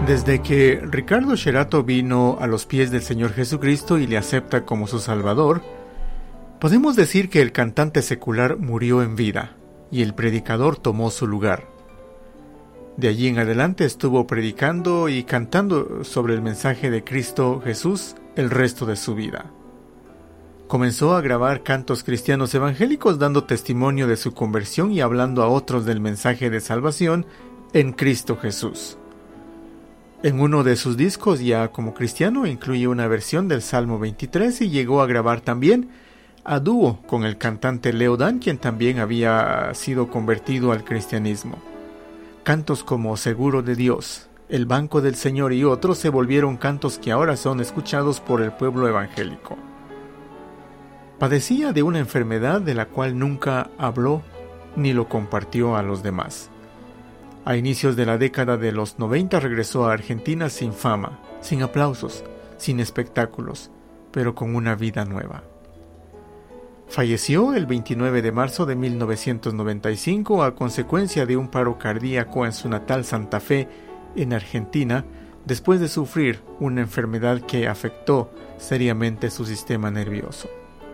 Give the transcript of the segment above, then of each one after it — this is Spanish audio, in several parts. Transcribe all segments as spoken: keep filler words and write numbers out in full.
Desde que Ricardo Sherato vino a los pies del Señor Jesucristo y le acepta como su Salvador, podemos decir que el cantante secular murió en vida y el predicador tomó su lugar. De allí en adelante estuvo predicando y cantando sobre el mensaje de Cristo Jesús el resto de su vida. Comenzó a grabar cantos cristianos evangélicos dando testimonio de su conversión y hablando a otros del mensaje de salvación en Cristo Jesús. En uno de sus discos, ya como cristiano, incluye una versión del Salmo veintitrés y llegó a grabar también a dúo con el cantante Leo Dan, quien también había sido convertido al cristianismo. Cantos como Seguro de Dios, El Banco del Señor y otros se volvieron cantos que ahora son escuchados por el pueblo evangélico. Padecía de una enfermedad de la cual nunca habló ni lo compartió a los demás. A inicios de la década de los noventa regresó a Argentina sin fama, sin aplausos, sin espectáculos, pero con una vida nueva. Falleció el veintinueve de marzo de mil novecientos noventa y cinco a consecuencia de un paro cardíaco en su natal Santa Fe, en Argentina, después de sufrir una enfermedad que afectó seriamente su sistema nervioso.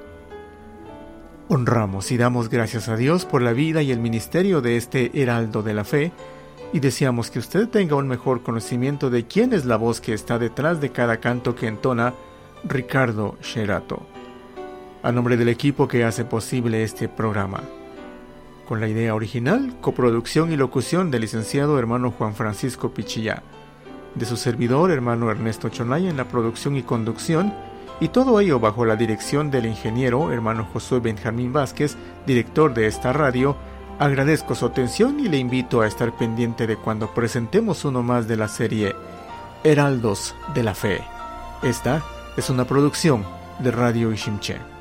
Honramos y damos gracias a Dios por la vida y el ministerio de este heraldo de la fe, y deseamos que usted tenga un mejor conocimiento de quién es la voz que está detrás de cada canto que entona Ricardo Sherato. A nombre del equipo que hace posible este programa, con la idea original, coproducción y locución del licenciado hermano Juan Francisco Pichillá, de su servidor hermano Ernesto Chonay en la producción y conducción, y todo ello bajo la dirección del ingeniero hermano Josué Benjamín Vázquez, director de esta radio. Agradezco su atención y le invito a estar pendiente de cuando presentemos uno más de la serie Heraldos de la Fe. Esta es una producción de Radio Ishimché.